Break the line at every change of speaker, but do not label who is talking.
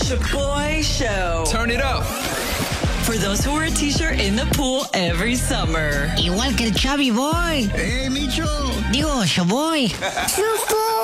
Chaboy Show.
Turn it up.
For those who wear a t-shirt in the pool every summer.
Igual que el Chubby Boy.
Micho.
Digo, Chaboy.
Chaboy.